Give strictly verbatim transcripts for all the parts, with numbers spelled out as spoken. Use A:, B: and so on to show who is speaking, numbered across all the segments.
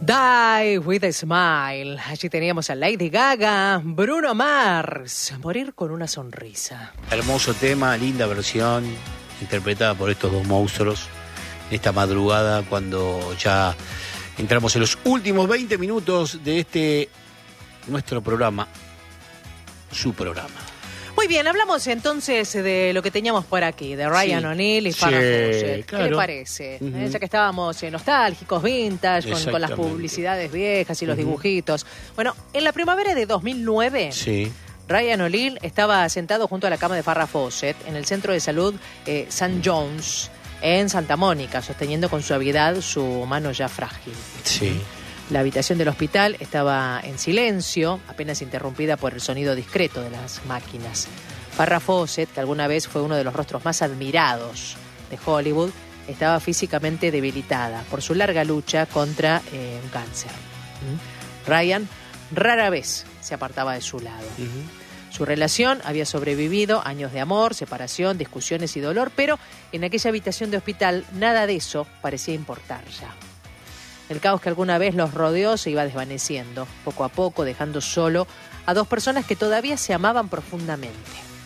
A: Die with a Smile. Allí teníamos a Lady Gaga, Bruno Mars, Morir con una sonrisa.
B: Hermoso tema, linda versión, interpretada por estos dos monstruos. En esta madrugada, cuando ya entramos en los últimos veinte minutos de este, nuestro programa, su programa.
A: Muy bien, hablamos entonces de lo que teníamos por aquí, de Ryan sí. O'Neal y Farrah
B: sí,
A: Fawcett.
B: claro.
A: ¿Qué le parece?
B: Uh-huh.
A: Eh, ya que estábamos eh, nostálgicos, vintage, con, con las publicidades viejas y los uh-huh. dibujitos. Bueno, en la primavera de dos mil nueve,
B: sí.
A: Ryan O'Neal estaba sentado junto a la cama de Farrah Fawcett en el centro de salud eh, Saint John's en Santa Mónica, sosteniendo con suavidad su mano ya frágil.
B: Sí.
A: La habitación del hospital estaba en silencio, apenas interrumpida por el sonido discreto de las máquinas. Farrah Fawcett, que alguna vez fue uno de los rostros más admirados de Hollywood, estaba físicamente debilitada por su larga lucha contra eh, un cáncer. ¿Mm? Ryan rara vez se apartaba de su lado. Uh-huh. Su relación había sobrevivido años de amor, separación, discusiones y dolor, pero en aquella habitación de hospital nada de eso parecía importar ya. El caos que alguna vez los rodeó se iba desvaneciendo, poco a poco, dejando solo a dos personas que todavía se amaban profundamente.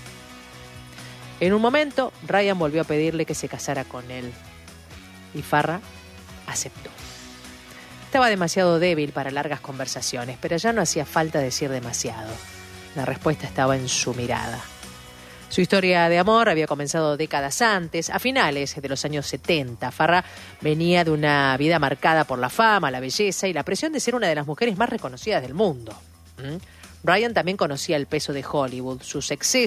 A: En un momento, Ryan volvió a pedirle que se casara con él, y Farrah aceptó. Estaba demasiado débil para largas conversaciones, pero ya no hacía falta decir demasiado. La respuesta estaba en su mirada. Su historia de amor había comenzado décadas antes, a finales de los años setenta. Farrah venía de una vida marcada por la fama, la belleza y la presión de ser una de las mujeres más reconocidas del mundo. ¿Mm? Ryan también conocía el peso de Hollywood, sus excesos